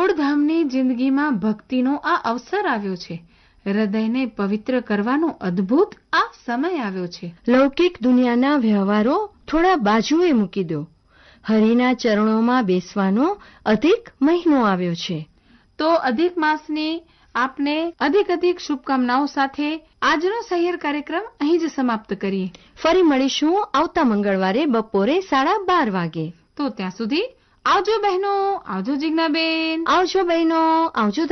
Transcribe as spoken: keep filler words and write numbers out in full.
દોડધામની જિંદગીમાં ભક્તિનો આ અવસર આવ્યો છે. હૃદયને પવિત્ર કરવાનો અદ્ભુત આ સમય આવ્યો છે. લૌકિક દુનિયાના વ્યવહારો થોડા બાજુએ મૂકી દો. હરિના ચરણોમાં બેસવાનો અધિક મહિનો આવ્યો છે. તો અધિક માસની આપને અધિક અધિક શુભકામનાઓ સાથે આજનો સહિયર કાર્યક્રમ અહીં જ સમાપ્ત કરીએ. ફરી મળીશું આવતા મંગળવારે બપોરે સાડા બાર વાગે. તો ત્યાં સુધી આવજો બહેનો, આવજો જિજ્ઞાબેન. આવજો બહેનો, આવજો